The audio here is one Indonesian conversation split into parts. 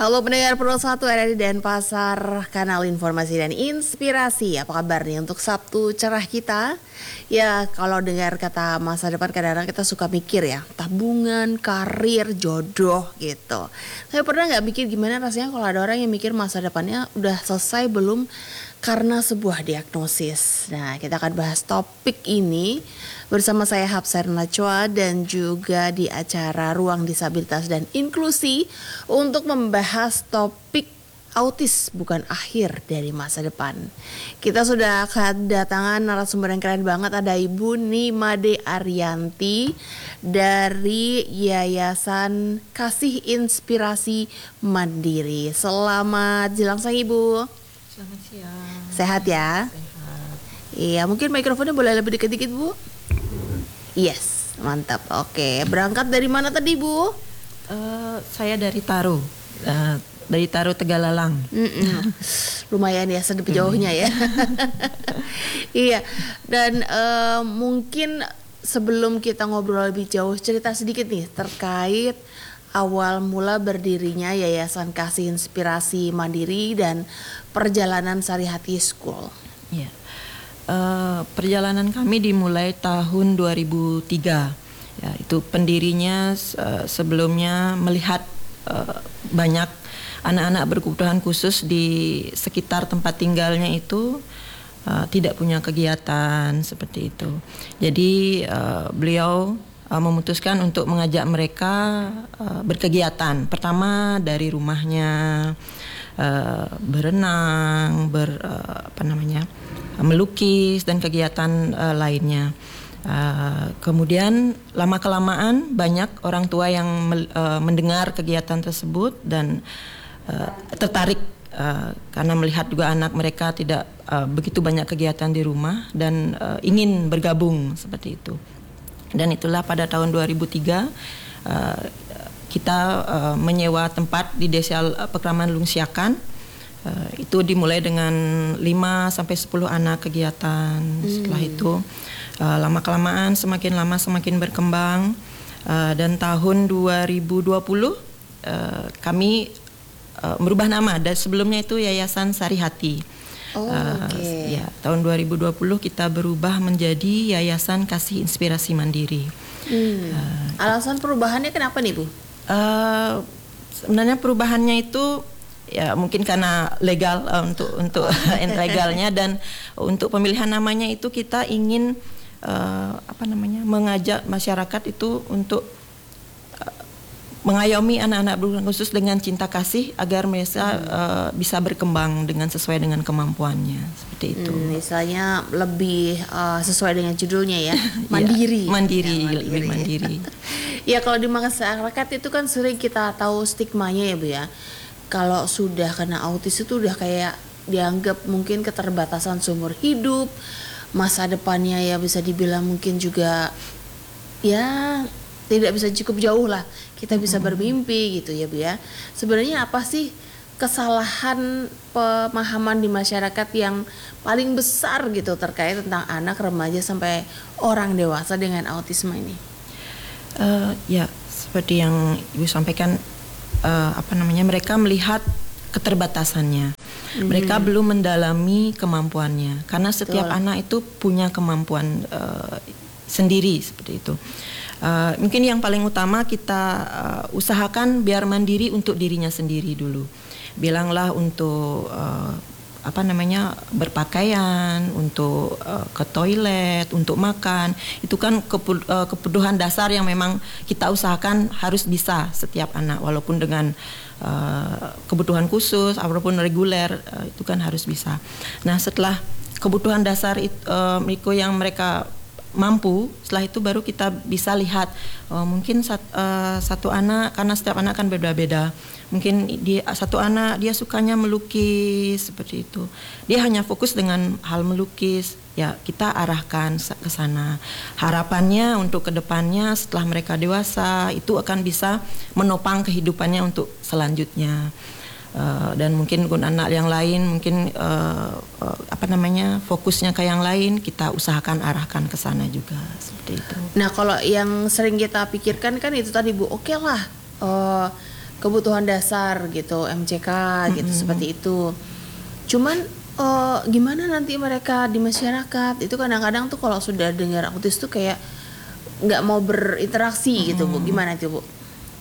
Halo pendengar Pro 1 RRI Denpasar, kanal informasi dan inspirasi. Apa kabar nih untuk Sabtu cerah kita? Ya kalau dengar kata masa depan kadang-kadang kita suka mikir ya, tabungan, karir, jodoh gitu. Saya pernah gak mikir gimana rasanya kalau ada orang yang mikir masa depannya udah selesai belum karena sebuah diagnosis. Nah, kita akan bahas topik ini bersama saya Hapsar Nachwa dan juga di acara Ruang Disabilitas dan Inklusi untuk membahas topik autis bukan akhir dari masa depan. Kita sudah kedatangan narasumber yang keren banget, ada Ibu Nimade Arianti dari Yayasan Kasih Inspirasi Mandiri. Selamat jelang siang Ibu. Selamat siang. Sehat ya? Sehat. Iya, mungkin mikrofonnya boleh lebih dekat dikit Bu. Yes, mantap. Oke, berangkat dari mana tadi Bu? Saya dari Taro, dari Taro Tegalalang. Lumayan ya, sedep jauhnya ya. Iya, dan mungkin sebelum kita ngobrol lebih jauh, cerita sedikit nih terkait awal mula berdirinya Yayasan Kasih Inspirasi Mandiri dan perjalanan Sarihati School. Ya. Perjalanan kami dimulai tahun 2003. Ya, itu pendirinya sebelumnya melihat banyak anak-anak berkebutuhan khusus di sekitar tempat tinggalnya itu tidak punya kegiatan seperti itu. Jadi beliau memutuskan untuk mengajak mereka berkegiatan. Pertama dari rumahnya, berenang, melukis dan kegiatan lainnya. Kemudian lama-kelamaan banyak orang tua yang mendengar kegiatan tersebut dan tertarik karena melihat juga anak mereka tidak begitu banyak kegiatan di rumah dan ingin bergabung seperti itu. Dan itulah pada tahun 2003 kita menyewa tempat di Desa Pekraman Lungsiakan. Itu dimulai dengan 5 sampai 10 anak kegiatan. Setelah itu lama-kelamaan semakin lama semakin berkembang, dan tahun 2020 kami merubah nama, dan sebelumnya itu Yayasan Sarihati. Ya, tahun 2020 kita berubah menjadi Yayasan Kasih Inspirasi Mandiri. Alasan perubahannya kenapa nih Bu? Sebenarnya perubahannya itu ya mungkin karena legal, untuk legalnya, dan untuk pemilihan namanya itu kita ingin mengajak masyarakat itu untuk mengayomi anak-anak berkebutuhan khusus dengan cinta kasih agar mereka bisa berkembang dengan sesuai dengan kemampuannya, seperti itu. Misalnya lebih sesuai dengan judulnya ya, mandiri. Lebih mandiri. Ya kalau di masyarakat itu kan sering kita tahu stigmanya ya Bu ya. Kalau sudah kena autis itu udah kayak dianggap mungkin keterbatasan seumur hidup, masa depannya ya bisa dibilang mungkin juga ya tidak bisa cukup jauh lah kita bisa bermimpi gitu ya Bu ya. Sebenarnya apa sih kesalahan pemahaman di masyarakat yang paling besar gitu terkait tentang anak, remaja sampai orang dewasa dengan autisme ini? Ya seperti yang Ibu sampaikan, mereka melihat keterbatasannya. Mereka belum mendalami kemampuannya karena setiap anak itu punya kemampuan sendiri seperti itu. Mungkin yang paling utama kita usahakan biar mandiri untuk dirinya sendiri dulu. Bilanglah untuk berpakaian, untuk ke toilet, untuk makan. Itu kan kebutuhan dasar yang memang kita usahakan harus bisa setiap anak, walaupun dengan kebutuhan khusus ataupun reguler, itu kan harus bisa. Nah, setelah kebutuhan dasar itu yang mereka mampu, setelah itu baru kita bisa lihat mungkin satu anak, karena setiap anak kan berbeda-beda, mungkin satu anak dia sukanya melukis seperti itu, dia hanya fokus dengan hal melukis, ya kita arahkan ke sana. Harapannya untuk kedepannya setelah mereka dewasa itu akan bisa menopang kehidupannya untuk selanjutnya. Dan mungkin anak yang lain mungkin fokusnya ke yang lain, kita usahakan arahkan ke sana juga seperti itu. Nah kalau yang sering kita pikirkan kan itu tadi Bu, oke lah kebutuhan dasar gitu, MCK gitu seperti itu. Cuman gimana nanti mereka di masyarakat itu kadang-kadang tuh kalau sudah dengar autis tuh kayak nggak mau berinteraksi gitu Bu, gimana itu Bu?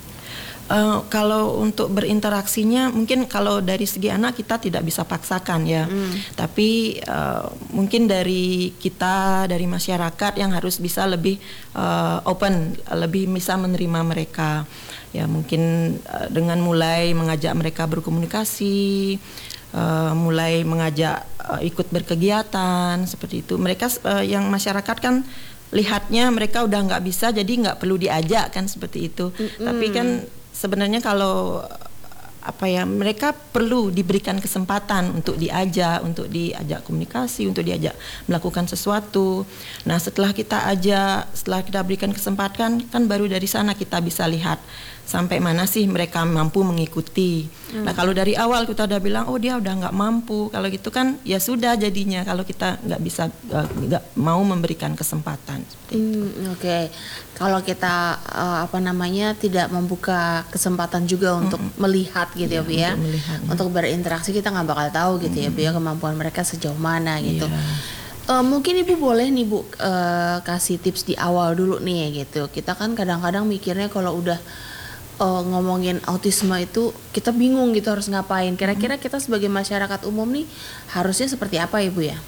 Kalau untuk berinteraksinya mungkin kalau dari segi anak kita tidak bisa paksakan ya, tapi mungkin dari kita, dari masyarakat yang harus bisa lebih open, lebih bisa menerima mereka ya, mungkin dengan mulai mengajak mereka berkomunikasi, mulai mengajak ikut berkegiatan seperti itu. Mereka yang masyarakat kan lihatnya mereka udah nggak bisa, jadi nggak perlu diajak kan seperti itu. Tapi kan sebenarnya kalau mereka perlu diberikan kesempatan untuk diajak komunikasi, untuk diajak melakukan sesuatu. Nah, setelah kita berikan kesempatan kan baru dari sana kita bisa lihat sampai mana sih mereka mampu mengikuti. Nah, kalau dari awal kita udah bilang dia udah nggak mampu, kalau gitu kan ya sudah jadinya, kalau kita nggak bisa nggak mau memberikan kesempatan. Oke. Kalau kita tidak membuka kesempatan juga untuk melihat gitu ya Bu ya, untuk berinteraksi, kita nggak bakal tahu gitu ya Bu ya, kemampuan mereka sejauh mana gitu. Mungkin Ibu boleh nih Bu kasih tips di awal dulu nih gitu. Kita kan kadang-kadang mikirnya kalau udah ngomongin autisme itu kita bingung gitu harus ngapain. Kira-kira kita sebagai masyarakat umum nih harusnya seperti apa Ibu ya?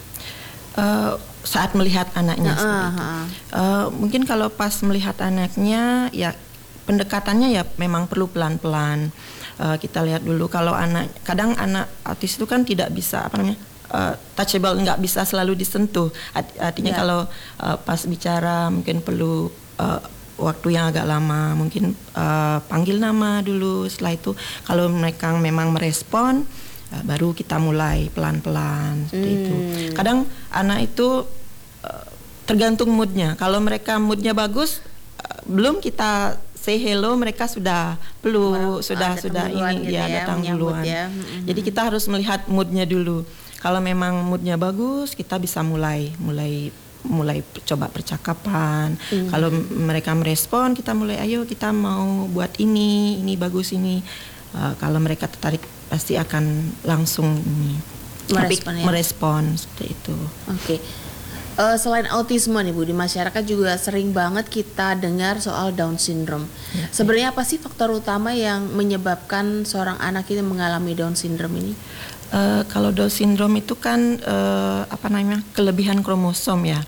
Saat melihat anaknya seperti itu. Mungkin kalau pas melihat anaknya ya pendekatannya ya memang perlu pelan-pelan. Kita lihat dulu kalau kadang anak autis itu kan tidak bisa touchable, nggak bisa selalu disentuh. Artinya kalau pas bicara mungkin perlu waktu yang agak lama, mungkin panggil nama dulu. Setelah itu kalau mereka memang merespon, baru kita mulai pelan-pelan seperti itu. Kadang anak itu tergantung moodnya. Kalau mereka moodnya bagus, belum kita say hello mereka sudah ini gitu ya datang duluan. Ya. Jadi kita harus melihat moodnya dulu. Kalau memang moodnya bagus, kita bisa mulai coba percakapan. Kalau mereka merespon, kita mulai ayo kita mau buat ini bagus ini. Kalau mereka tertarik pasti akan langsung merespon seperti itu. Oke. Selain autisme nih Bu, di masyarakat juga sering banget kita dengar soal Down syndrome. Sebenarnya apa sih faktor utama yang menyebabkan seorang anak ini mengalami Down syndrome ini? Kalau Down syndrome itu kan kelebihan kromosom ya.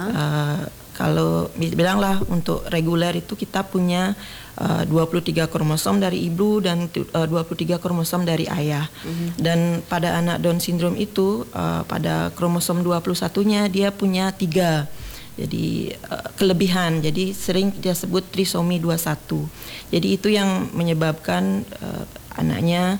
Kalau bilanglah untuk reguler itu kita punya 23 kromosom dari ibu dan 23 kromosom dari ayah. Dan pada anak Down syndrome itu pada kromosom 21-nya dia punya 3. Jadi kelebihan. Jadi sering dia sebut trisomi 21. Jadi itu yang menyebabkan anaknya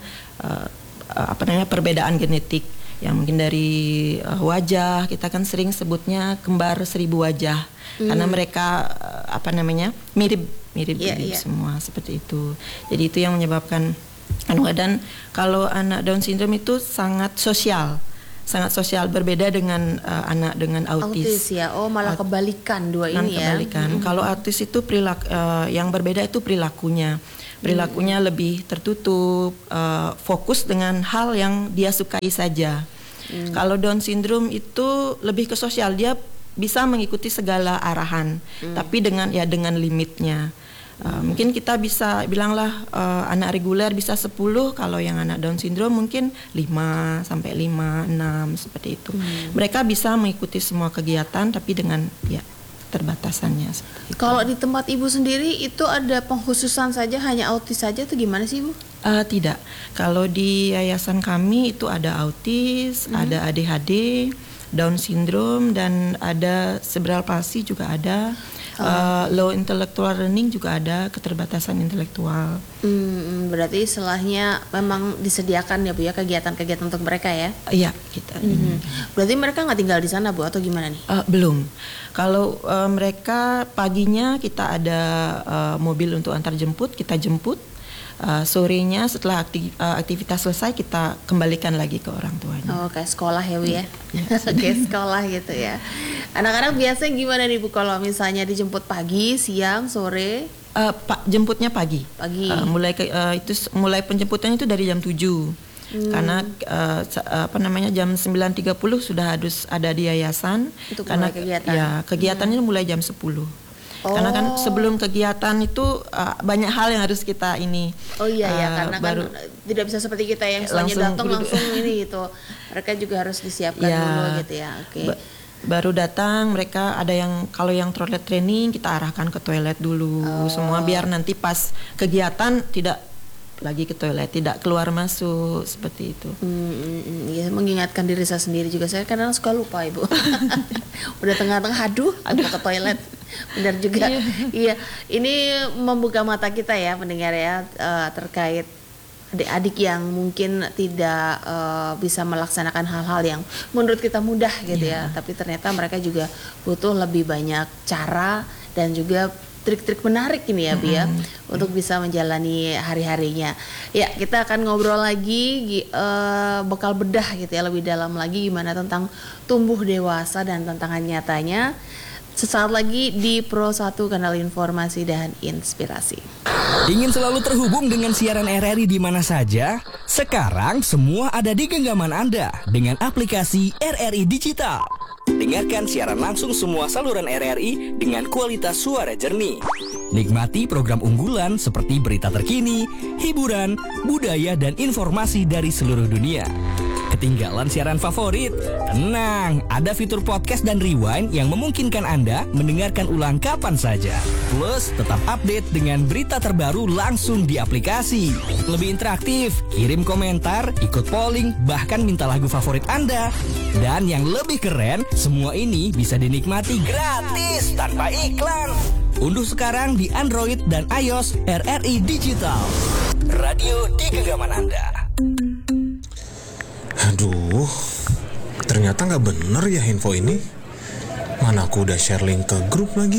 perbedaan genetik yang mungkin dari wajah. Kita kan sering sebutnya kembar 1000 wajah karena mereka mirip semua seperti itu. Jadi itu yang menyebabkan dan kalau anak Down syndrome itu sangat sosial berbeda dengan anak dengan autis ya. Malah kebalikan dua ini ya. Kalau autis itu yang berbeda itu perilakunya lebih tertutup, fokus dengan hal yang dia sukai saja. Kalau Down syndrome itu lebih ke sosial, dia bisa mengikuti segala arahan, tapi dengan limitnya. Mungkin kita bisa bilanglah anak reguler bisa 10, kalau yang anak Down syndrome mungkin 5 sampai 5, 6 seperti itu. Mereka bisa mengikuti semua kegiatan tapi dengan keterbatasannya. Kalau di tempat Ibu sendiri itu ada pengkhususan saja, hanya autis saja atau gimana sih Ibu? Tidak. Kalau di yayasan kami itu ada autis, ada ADHD, Down syndrome, dan ada cerebral palsy juga ada. Low intellectual learning juga ada, keterbatasan intelektual. Berarti istilahnya memang disediakan ya Bu ya kegiatan-kegiatan untuk mereka ya? Iya, kita. Berarti mereka nggak tinggal di sana Bu atau gimana nih? Belum. Kalau mereka paginya kita ada mobil untuk antar jemput, kita jemput. Sorenya setelah aktivitas selesai kita kembalikan lagi ke orang tuanya. Kayak sekolah ya Bu ya? Kayak sekolah gitu ya. Anak-anak biasanya gimana nih Bu kalau misalnya dijemput pagi, siang, sore? Jemputnya pagi. Pagi. Mulai penjemputan itu dari jam 7. Karena jam 9.30 sudah harus ada di yayasan. Untuk karena mulai kegiatan. Ya, kegiatannya mulai jam 10. Karena kan sebelum kegiatan itu banyak hal yang harus kita ini. Oh iya ya, karena kan tidak bisa seperti kita yang semuanya datang langsung ini gitu. Mereka juga harus disiapkan dulu gitu ya. Oke. Baru datang mereka ada yang kalau yang toilet training kita arahkan ke toilet dulu semua biar nanti pas kegiatan tidak lagi ke toilet, tidak keluar masuk seperti itu. Ya, mengingatkan diri saya sendiri juga, saya kadang suka lupa Ibu. Udah tengah-tengah aduh ke toilet. Benar juga. Iya, ini membuka mata kita ya pendengar ya terkait adik-adik yang mungkin tidak bisa melaksanakan hal-hal yang menurut kita mudah gitu ya, tapi ternyata mereka juga butuh lebih banyak cara dan juga trik-trik menarik ini ya Bi ya untuk bisa menjalani hari-harinya. Ya, kita akan ngobrol lagi bekal bedah gitu ya lebih dalam lagi gimana tentang tumbuh dewasa dan tantangan nyatanya. Sesaat lagi di Pro 1 Kanal Informasi dan Inspirasi. Ingin selalu terhubung dengan siaran RRI di mana saja? Sekarang semua ada di genggaman Anda dengan aplikasi RRI Digital. Dengarkan siaran langsung semua saluran RRI dengan kualitas suara jernih. Nikmati program unggulan seperti berita terkini, hiburan, budaya, dan informasi dari seluruh dunia. Ketinggalan siaran favorit? Tenang, ada fitur podcast dan rewind yang memungkinkan Anda mendengarkan ulang kapan saja. Plus, tetap update dengan berita terbaru langsung di aplikasi. Lebih interaktif, kirim komentar, ikut polling, bahkan minta lagu favorit Anda. Dan yang lebih keren, semua ini bisa dinikmati gratis tanpa iklan. Unduh sekarang di Android dan iOS RRI Digital. Radio di genggaman Anda. Aduh, ternyata nggak bener ya info ini. Mana aku udah share link ke grup lagi.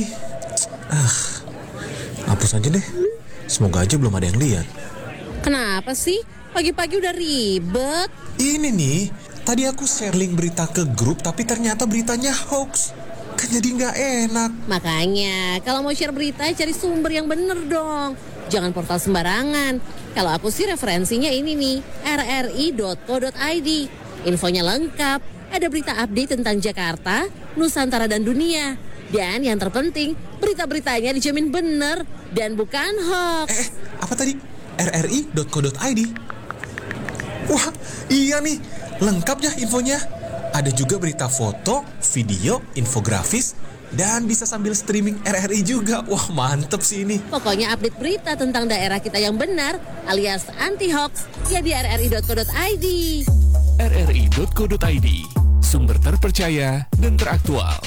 Hapus aja deh. Semoga aja belum ada yang lihat. Kenapa sih? Pagi-pagi udah ribet. Ini nih, tadi aku share link berita ke grup tapi ternyata beritanya hoax. Kan jadi nggak enak. Makanya, kalau mau share berita cari sumber yang bener dong. Jangan portal sembarangan. Kalau aku sih referensinya ini nih, rri.co.id. Infonya lengkap, ada berita update tentang Jakarta, Nusantara dan dunia. Dan yang terpenting, berita-beritanya dijamin bener dan bukan hoax. Apa tadi? rri.co.id. Wah, iya nih, lengkap ya infonya. Ada juga berita foto, video, infografis, dan bisa sambil streaming RRI juga. Wah, mantep sih ini. Pokoknya update berita tentang daerah kita yang benar alias anti-hoax ya di rri.co.id. rri.co.id, sumber terpercaya dan teraktual.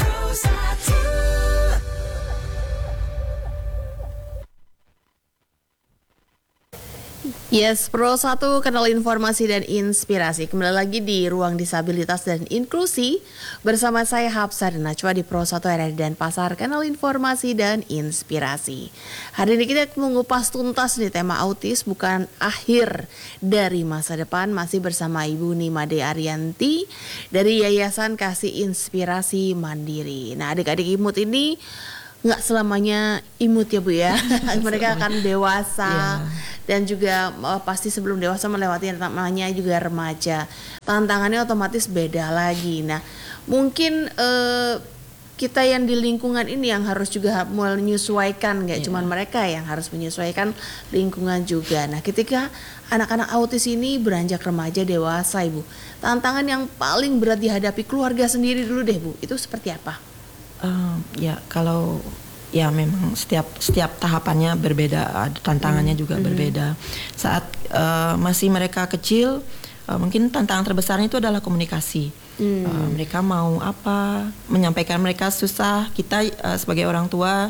Yes, Pro 1 Kanal Informasi dan Inspirasi. Kembali lagi di Ruang Disabilitas dan Inklusi bersama saya Hapsa dan Najwa di Pro 1 RRI Denpasar, Kanal Informasi dan Inspirasi. Hari ini kita mengupas tuntas nih tema autis bukan akhir dari masa depan, masih bersama Ibu Nimade Arianti dari Yayasan Kasih Inspirasi Mandiri. Nah, adik-adik imut ini nggak selamanya imut ya Bu ya. Mereka akan dewasa. Dan juga pasti sebelum dewasa melewati yang namanya juga remaja. Tantangannya otomatis beda lagi. Nah, mungkin kita yang di lingkungan ini yang harus juga menyesuaikan, nggak cuma mereka yang harus menyesuaikan lingkungan juga. Nah, ketika anak-anak autis ini beranjak remaja dewasa, Ibu, tantangan yang paling berat dihadapi keluarga sendiri dulu deh, Bu. Itu seperti apa? Kalau ya memang setiap tahapannya berbeda, tantangannya juga berbeda. Saat masih mereka kecil, mungkin tantangan terbesarnya itu adalah komunikasi. Mereka mau apa, menyampaikan mereka susah. Kita sebagai orang tua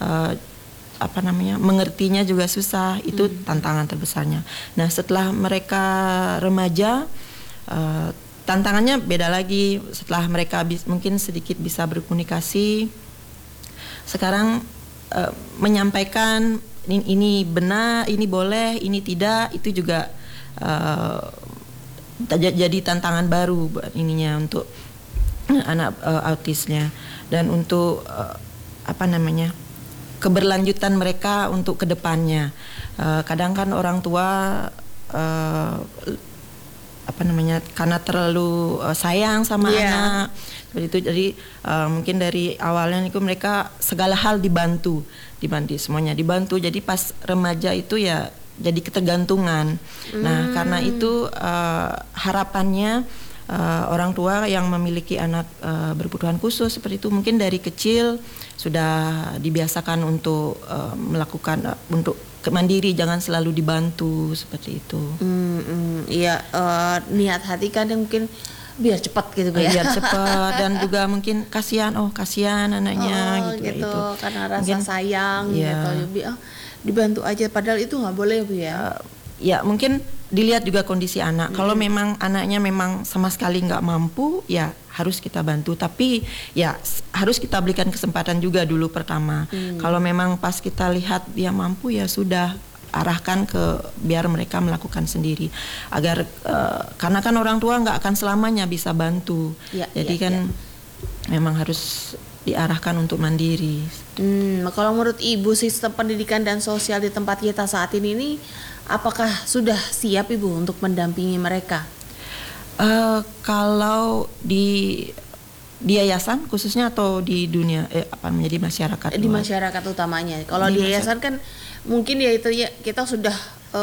mengertinya juga susah. Itu tantangan terbesarnya. Nah, setelah mereka remaja, tantangannya beda lagi. Setelah mereka mungkin sedikit bisa berkomunikasi, sekarang menyampaikan ini benar, ini boleh, ini tidak, itu juga jadi tantangan baru ininya untuk anak autisnya. Dan untuk keberlanjutan mereka untuk kedepannya. Kadang kan orang tua karena terlalu sayang sama anak seperti itu, jadi mungkin dari awalnya itu mereka segala hal dibantu semuanya dibantu, jadi pas remaja itu ya jadi ketergantungan. Nah karena itu harapannya orang tua yang memiliki anak berkebutuhan khusus seperti itu mungkin dari kecil sudah dibiasakan untuk melakukan untuk mandiri, jangan selalu dibantu seperti itu. Iya, niat hati kan yang mungkin biar cepat gitu ya. Biar cepat dan juga mungkin kasihan anaknya gitu itu. Karena rasa mungkin, sayang gitu. Dibantu aja padahal itu nggak boleh Bu ya. Ya mungkin dilihat juga kondisi anak. Kalau memang anaknya memang sama sekali nggak mampu, ya harus kita bantu. Tapi ya harus kita berikan kesempatan juga dulu pertama. Kalau memang pas kita lihat dia mampu, ya sudah arahkan ke biar mereka melakukan sendiri. Agar karena kan orang tua nggak akan selamanya bisa bantu. Jadi memang harus diarahkan untuk mandiri. Kalau menurut Ibu sistem pendidikan dan sosial di tempat kita saat ini apakah sudah siap Ibu untuk mendampingi mereka? Kalau di yayasan khususnya atau di dunia menjadi masyarakat? Di masyarakat utamanya. Kalau di yayasan kan mungkin ya itu ya kita sudah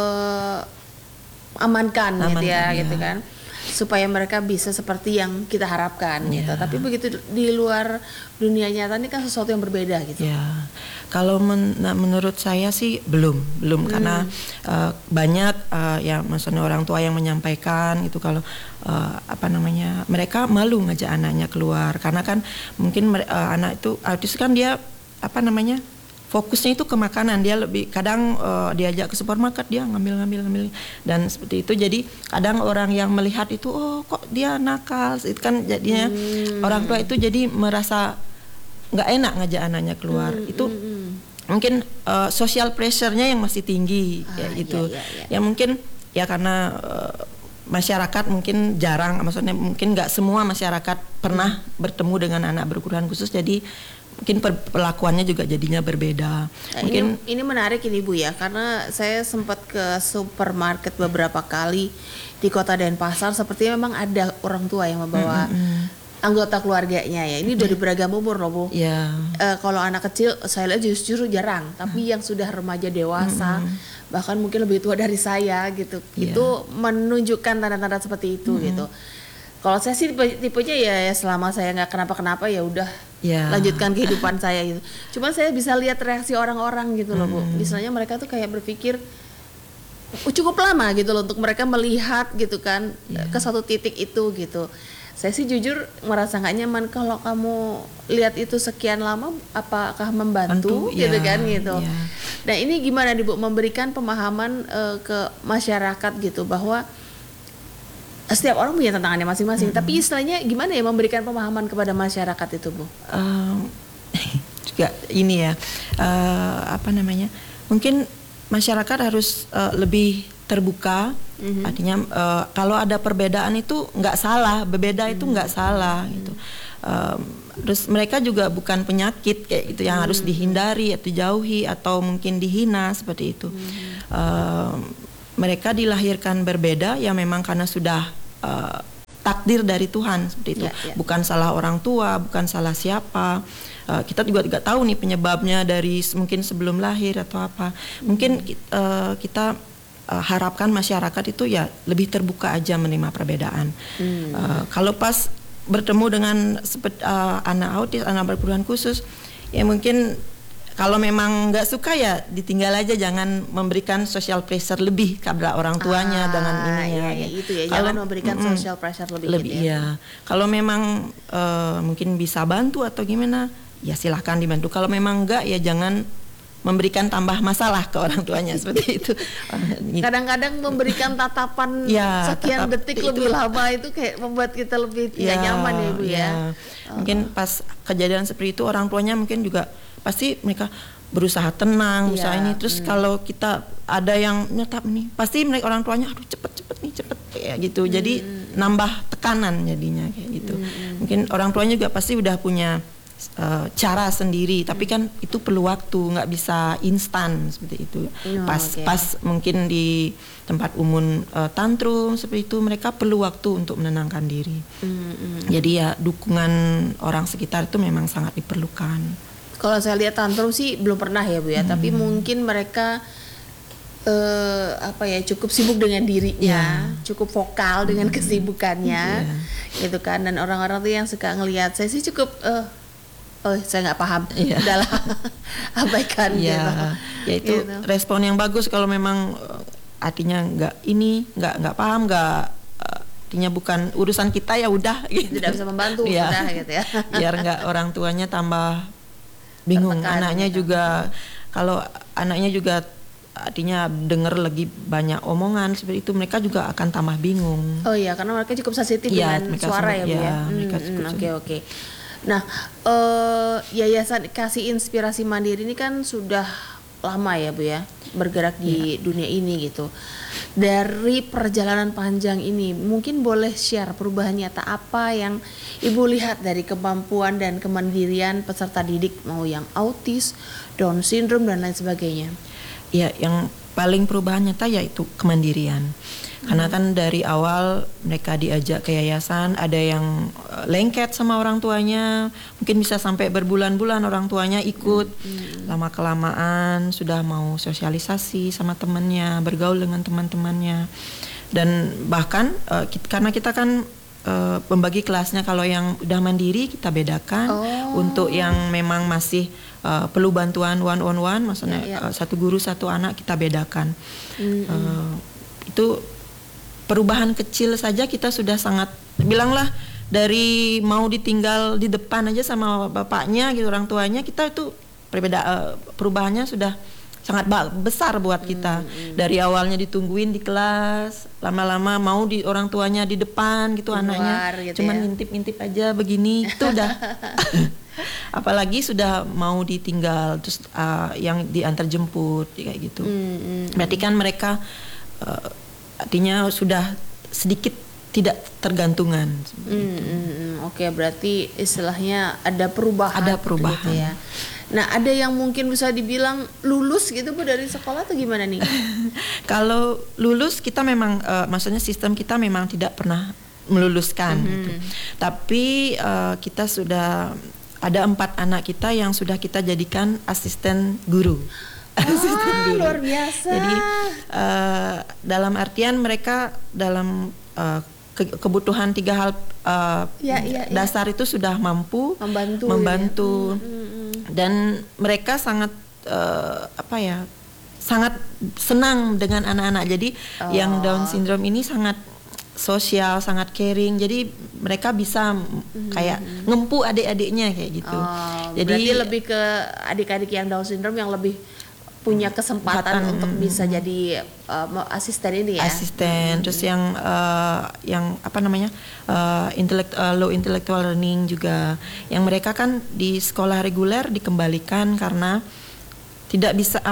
amankan gitu ya, gitu kan. Supaya mereka bisa seperti yang kita harapkan gitu. Tapi begitu di luar dunia nyata ini kan sesuatu yang berbeda gitu. Kalau menurut saya sih belum karena banyak ya maksudnya orang tua yang menyampaikan itu kalau mereka malu ngajak anaknya keluar karena kan mungkin anak itu autis kan dia fokusnya itu ke makanan, dia lebih kadang diajak ke supermarket dia ngambil dan seperti itu, jadi kadang orang yang melihat itu kok dia nakal, itu kan jadinya orang tua itu jadi merasa nggak enak ngajak anaknya keluar. Itu mungkin social pressure-nya yang masih tinggi ya mungkin ya karena masyarakat mungkin jarang, maksudnya mungkin nggak semua masyarakat pernah bertemu dengan anak berkebutuhan khusus, jadi mungkin perlakuannya juga jadinya berbeda. Mungkin ini menarik ini Bu ya, karena saya sempat ke supermarket beberapa kali di Kota Denpasar, sepertinya memang ada orang tua yang membawa anggota keluarganya ya. Ini dari beragam umur loh Bu. Kalau anak kecil saya lihat justru jarang, tapi yang sudah remaja dewasa bahkan mungkin lebih tua dari saya gitu. Itu menunjukkan tanda-tanda seperti itu gitu. Kalau saya sih tipenya ya selama saya nggak kenapa-kenapa ya udah lanjutkan kehidupan saya gitu. Cuma saya bisa lihat reaksi orang-orang gitu loh Bu. Misalnya mereka tuh kayak berpikir cukup lama gitu loh untuk mereka melihat gitu kan ke suatu titik itu gitu. Saya sih jujur merasa nggak nyaman kalau kamu lihat itu sekian lama, apakah membantu gitu kan gitu. Nah ini gimana Bu memberikan pemahaman ke masyarakat gitu bahwa setiap orang punya tantangannya masing-masing, tapi istilahnya gimana ya memberikan pemahaman kepada masyarakat itu Bu? Juga ini ya, mungkin masyarakat harus lebih terbuka, artinya kalau ada perbedaan itu nggak salah, berbeda itu nggak salah gitu. Terus mereka juga bukan penyakit kayak gitu yang harus dihindari atau dijauhi atau mungkin dihina seperti itu. Mereka dilahirkan berbeda ya memang karena sudah takdir dari Tuhan seperti itu. Bukan salah orang tua, bukan salah siapa. Kita juga tidak tahu nih penyebabnya dari mungkin sebelum lahir atau apa. Mungkin kita harapkan masyarakat itu ya lebih terbuka aja menerima perbedaan. Kalau pas bertemu dengan anak autis, anak berkebutuhan khusus, ya mungkin kalau memang nggak suka ya ditinggal aja, jangan memberikan social pressure lebih kepada orang tuanya dengan ininya. Itu ya, jangan memberikan social pressure lebih gitu ya. Kalau memang mungkin bisa bantu atau gimana, ya silahkan dibantu. Kalau memang enggak ya jangan memberikan tambah masalah ke orang tuanya seperti itu. Kadang-kadang memberikan tatapan sekian detik lebih lama itu kayak membuat kita lebih tidak nyaman ya Bu ya. Mungkin pas kejadian seperti itu orang tuanya mungkin juga pasti mereka berusaha tenang, misalnya ini. Terus kalau kita ada yang nyetap nih, pasti mereka orang tuanya aduh cepet kayak gitu. Jadi nambah tekanan jadinya kayak gitu. Mungkin orang tuanya juga pasti udah punya cara sendiri, tapi kan itu perlu waktu, nggak bisa instan seperti itu. Pas mungkin di tempat umum tantrum seperti itu, mereka perlu waktu untuk menenangkan diri. Jadi ya dukungan orang sekitar itu memang sangat diperlukan. Kalau saya lihat tantrum sih belum pernah ya Bu ya, tapi mungkin mereka cukup sibuk dengan dirinya, cukup vokal dengan kesibukannya, gitu kan. Dan orang-orang tuh yang suka ngelihat saya sih cukup saya nggak paham, udahlah abaikan gitu. Ya itu gitu. Respon yang bagus kalau memang artinya nggak paham, artinya bukan urusan kita, ya udah gitu. Tidak bisa membantu, udah gitu ya. Biar nggak orang tuanya tambah bingung, anaknya gitu. Juga kalau anaknya juga artinya dengar lagi banyak omongan seperti itu, mereka juga akan tambah bingung. Oh iya, karena mereka cukup sensitif dengan suara ya Bu ya. Oke. Nah, Yayasan Kasih Inspirasi Mandiri ini kan sudah lama ya Bu ya bergerak di dunia ini gitu. Dari perjalanan panjang ini, mungkin boleh share perubahan nyata apa yang Ibu lihat dari kemampuan dan kemandirian peserta didik, mau yang autis, Down syndrome dan lain sebagainya. Ya, yang paling perubahan nyata yaitu kemandirian. Karena kan dari awal mereka diajak ke yayasan, ada yang lengket sama orang tuanya, mungkin bisa sampai berbulan-bulan orang tuanya ikut. Lama kelamaan sudah mau sosialisasi sama temannya, bergaul dengan teman-temannya. Dan bahkan karena kita kan membagi kelasnya, kalau yang udah mandiri kita bedakan, untuk yang memang masih perlu bantuan one on one, maksudnya satu guru satu anak, kita bedakan. Itu perubahan kecil saja kita sudah sangat, bilanglah dari mau ditinggal di depan aja sama bapaknya gitu, orang tuanya, kita itu perubahannya sudah sangat besar buat kita. Dari awalnya ditungguin di kelas, lama-lama mau di orang tuanya di depan gitu, anaknya gitu, cuman ngintip-ngintip aja begini, itu udah apalagi sudah mau ditinggal terus yang diantar jemput kayak gitu. Berarti kan mereka artinya sudah sedikit tidak tergantungan. Oke, berarti istilahnya ada perubahan. Ada perubahan. Gitu ya. Nah, ada yang mungkin bisa dibilang lulus gitu Bu dari sekolah atau gimana nih? Kalau lulus kita memang, maksudnya sistem kita memang tidak pernah meluluskan gitu. Tapi kita sudah ada 4 anak kita yang sudah kita jadikan asisten guru. Luar biasa. Jadi dalam artian mereka dalam kebutuhan 3 hal dasar itu sudah mampu membantu. Dan mereka sangat sangat senang dengan anak-anak. Jadi yang Down syndrome ini sangat sosial, sangat caring. Jadi mereka bisa kayak ngempu adik-adiknya kayak gitu. Jadi berarti lebih ke adik-adik yang Down syndrome yang lebih punya kesempatan untuk bisa jadi asisten ini ya. Asisten, terus yang low intellectual learning juga, yang mereka kan di sekolah reguler dikembalikan karena tidak bisa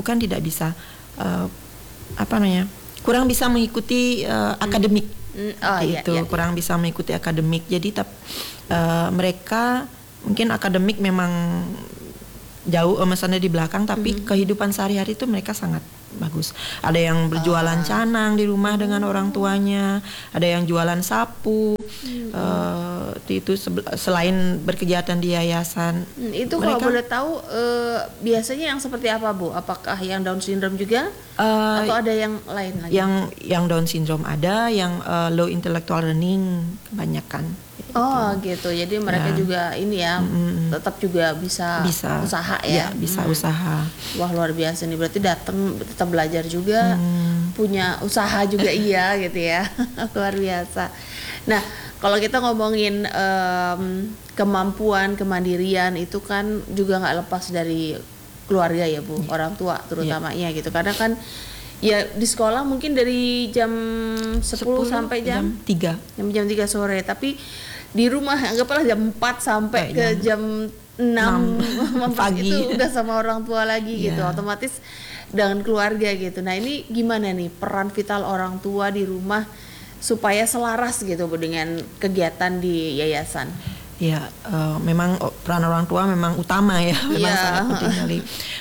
kurang bisa mengikuti akademik. Kurang bisa mengikuti akademik. Jadi mereka mungkin akademik memang jauh misalnya di belakang, tapi kehidupan sehari-hari itu mereka sangat bagus. Ada yang berjualan canang di rumah dengan orang tuanya, ada yang jualan sapu. Itu selain berkegiatan di yayasan. Itu mereka, kalau boleh tahu biasanya yang seperti apa Bu? Apakah yang Down syndrome juga atau ada yang lain lagi? Yang Down syndrome ada, yang low intellectual learning kebanyakan. Gitu. Jadi mereka juga ini ya, tetap juga bisa usaha ya. Bisa usaha. Wah, luar biasa nih. Berarti datang tetap belajar juga, punya usaha juga iya gitu ya. Luar biasa. Nah, kalau kita ngomongin kemampuan kemandirian itu kan juga nggak lepas dari keluarga ya Bu, orang tua terutamanya gitu. Karena kan ya di sekolah mungkin dari jam 10 sampai jam 3 sore, tapi di rumah anggaplah jam 4 sampai ke jam 6 pagi itu udah sama orang tua lagi gitu, otomatis dengan keluarga gitu. Nah, ini gimana nih peran vital orang tua di rumah supaya selaras gitu Bu dengan kegiatan di yayasan? Ya, memang peran orang tua memang utama ya, memang sangat penting sekali.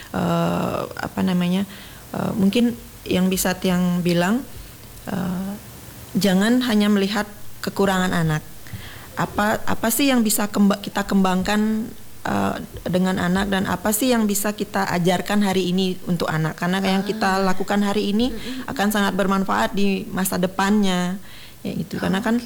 Mungkin yang bisa Tiang bilang, jangan hanya melihat kekurangan anak. Apa sih yang bisa kita kembangkan dengan anak, dan apa sih yang bisa kita ajarkan hari ini untuk anak, karena yang kita lakukan hari ini akan sangat bermanfaat di masa depannya, ya itu. Karena kan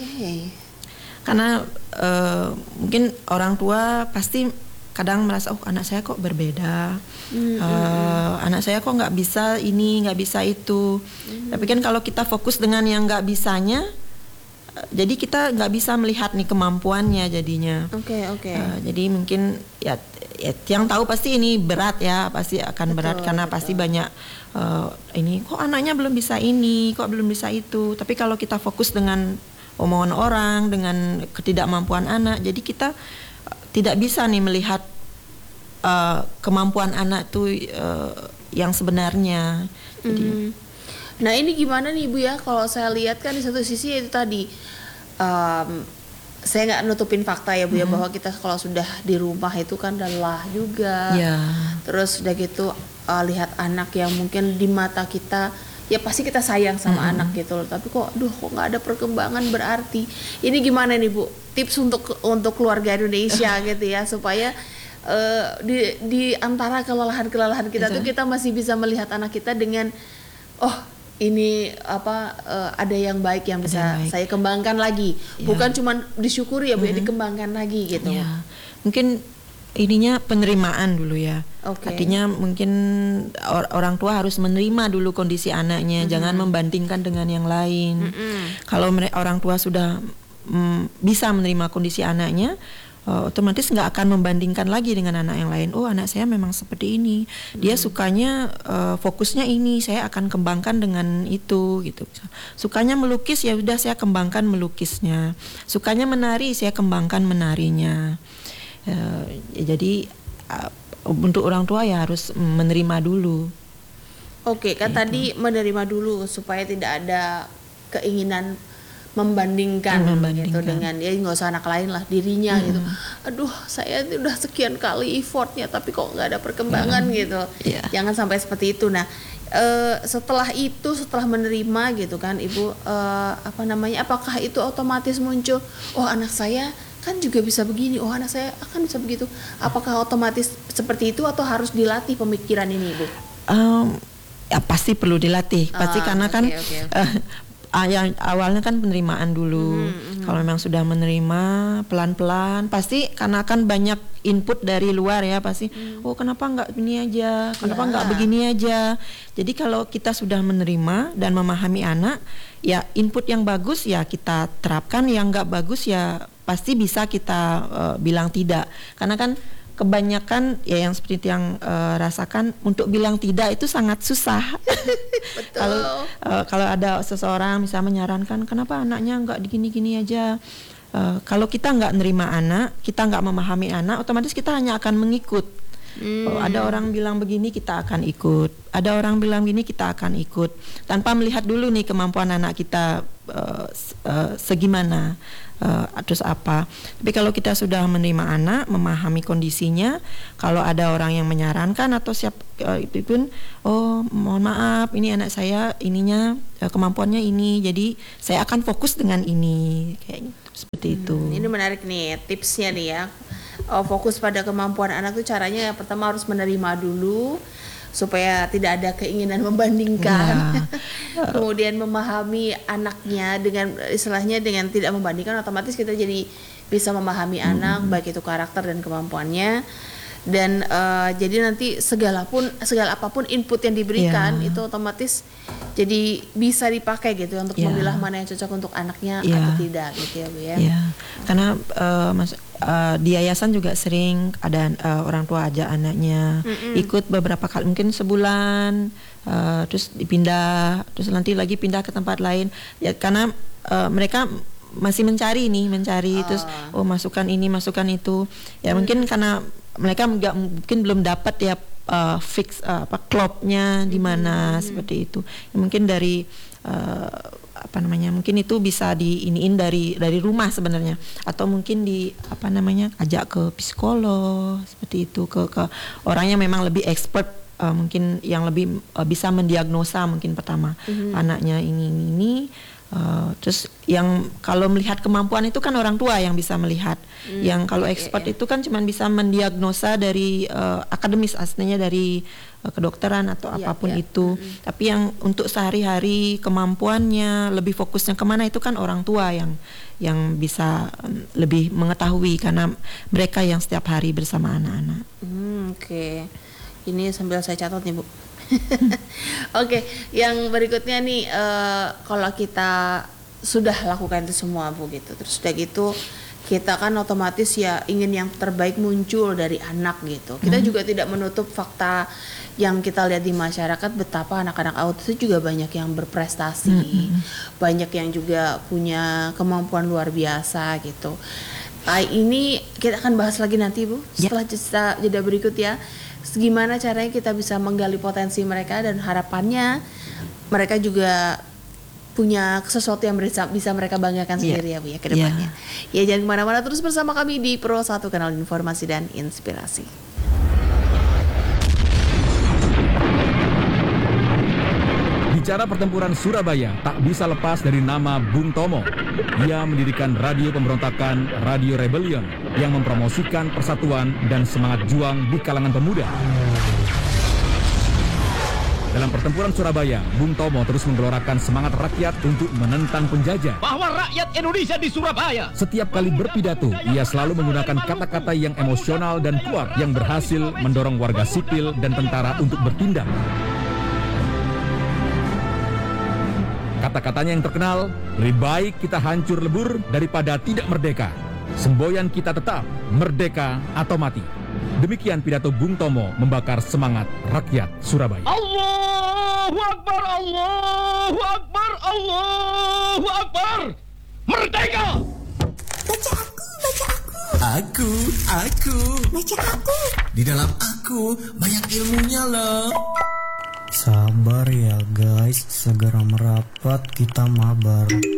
mungkin orang tua pasti kadang merasa, oh anak saya kok berbeda, anak saya kok nggak bisa ini, nggak bisa itu. Tapi kan kalau kita fokus dengan yang nggak bisanya, jadi kita nggak bisa melihat nih kemampuannya jadinya. Jadi mungkin ya yang tahu pasti ini berat ya, pasti akan berat karena pasti banyak ini kok anaknya belum bisa ini, kok belum bisa itu. Tapi kalau kita fokus dengan omongan orang, dengan ketidakmampuan anak, jadi kita tidak bisa nih melihat kemampuan anak tuh yang sebenarnya. Jadi nah ini gimana nih Ibu ya, kalau saya lihat kan di satu sisi itu tadi saya nggak nutupin fakta ya Bu ya, bahwa kita kalau sudah di rumah itu kan lelah juga, terus udah gitu lihat anak yang mungkin di mata kita ya pasti kita sayang sama anak gitu loh, tapi kok nggak ada perkembangan berarti. Ini gimana nih Bu, tips untuk keluarga Indonesia gitu ya, supaya di antara kelelahan kita tuh kita masih bisa melihat anak kita dengan ini ada yang baik yang bisa saya kembangkan lagi, bukan cuma disyukuri ya Bu, ya dikembangkan lagi gitu. Mungkin ininya penerimaan dulu ya. Artinya mungkin orang tua harus menerima dulu kondisi anaknya, jangan membandingkan dengan yang lain. Kalau orang tua sudah bisa menerima kondisi anaknya, otomatis nggak akan membandingkan lagi dengan anak yang lain. Oh anak saya memang seperti ini, dia sukanya fokusnya ini, saya akan kembangkan dengan itu gitu. Sukanya melukis, ya udah saya kembangkan melukisnya. Sukanya menari, saya kembangkan menarinya. Jadi untuk orang tua ya harus menerima dulu. Kan tadi menerima dulu supaya tidak ada keinginan membandingkan gitu dengan ya nggak usah anak lain lah, dirinya gitu. Aduh saya udah sekian kali effortnya tapi kok nggak ada perkembangan gitu. Jangan sampai seperti itu. Nah setelah menerima gitu kan Ibu, apakah itu otomatis muncul, oh anak saya kan juga bisa begini, oh anak saya akan bisa begitu. Apakah otomatis seperti itu atau harus dilatih pemikiran ini Ibu? Ya pasti perlu dilatih, pasti karena kan yang awalnya kan penerimaan dulu. Kalau memang sudah menerima pelan-pelan, pasti karena kan banyak input dari luar ya, pasti oh kenapa nggak ini aja, kenapa nggak begini aja. Jadi kalau kita sudah menerima dan memahami anak, ya input yang bagus ya kita terapkan, yang nggak bagus ya pasti bisa kita bilang tidak. Karena kan kebanyakan ya yang seperti yang rasakan, untuk bilang tidak itu sangat susah. Kalau ada seseorang misalnya menyarankan kenapa anaknya nggak gini-gini aja, kalau kita nggak nerima anak, kita nggak memahami anak, otomatis kita hanya akan mengikut. Ada orang bilang begini kita akan ikut, ada orang bilang gini kita akan ikut, tanpa melihat dulu nih kemampuan anak kita segimana, terus apa. Tapi kalau kita sudah menerima anak, memahami kondisinya, kalau ada orang yang menyarankan atau itu pun, oh mohon maaf ini anak saya ininya kemampuannya ini, jadi saya akan fokus dengan ini, kayak gitu, seperti itu. Ini menarik nih tipsnya nih ya. Fokus pada kemampuan anak itu caranya yang pertama harus menerima dulu supaya tidak ada keinginan membandingkan. Kemudian memahami anaknya dengan istilahnya dengan tidak membandingkan, otomatis kita jadi bisa memahami anak baik itu karakter dan kemampuannya. Dan jadi nanti segala apapun input yang diberikan itu otomatis jadi bisa dipakai gitu untuk memilah mana yang cocok untuk anaknya atau tidak gitu ya Bu ya. Karena di yayasan juga sering ada orang tua ajak anaknya ikut beberapa kali, mungkin sebulan, terus dipindah, terus nanti lagi pindah ke tempat lain ya, karena mereka masih mencari terus masukan ini masukan itu ya, mungkin karena mereka mungkin belum dapat ya fix klopnya di mana seperti itu ya, mungkin dari mungkin itu bisa diiniin dari rumah sebenarnya, atau mungkin ajak ke psikolog seperti itu, ke orang yang memang lebih expert, mungkin yang lebih bisa mendiagnosa mungkin pertama anaknya ini. Terus yang kalau melihat kemampuan itu kan orang tua yang bisa melihat. Yang kalau expert itu kan cuma bisa mendiagnosa dari akademis, aslinya dari kedokteran atau apapun itu. Tapi yang untuk sehari-hari kemampuannya, lebih fokusnya kemana, itu kan orang tua yang bisa lebih mengetahui, karena mereka yang setiap hari bersama anak-anak. Oke. Ini sambil saya catat nih, Bu. Oke, yang berikutnya nih, kalau kita sudah lakukan itu semua, Bu, gitu, terus udah gitu kita kan otomatis ya ingin yang terbaik muncul dari anak gitu. Kita juga tidak menutup fakta yang kita lihat di masyarakat, betapa anak-anak autis itu juga banyak yang berprestasi, banyak yang juga punya kemampuan luar biasa gitu. Ini kita akan bahas lagi nanti, Bu, setelah jeda berikut ya. Gimana caranya kita bisa menggali potensi mereka, dan harapannya mereka juga punya sesuatu yang bisa mereka banggakan sendiri ya, Bu, ya, ke depannya. Ya, jangan kemana-mana, terus bersama kami di Pro 1, kanal informasi dan inspirasi. Bicara pertempuran Surabaya, tak bisa lepas dari nama Bung Tomo. Ia mendirikan radio pemberontakan, Radio Rebellion, yang mempromosikan persatuan dan semangat juang di kalangan pemuda. Dalam pertempuran Surabaya, Bung Tomo terus menggelorakan semangat rakyat untuk menentang penjajah. Bahwa rakyat Indonesia di Surabaya. Setiap kali berpidato, ia selalu menggunakan kata-kata yang emosional dan kuat yang berhasil mendorong warga sipil dan tentara untuk bertindak. Kata-katanya yang terkenal, lebih baik kita hancur lebur daripada tidak merdeka. Semboyan kita tetap merdeka atau mati. Demikian pidato Bung Tomo membakar semangat rakyat Surabaya. Allahu Akbar, Allahu Akbar, Allahu Akbar. Merdeka! Baca aku. Aku. Baca aku. Di dalam aku banyak ilmunya loh. Sabar ya guys, segera merapat kita mabar.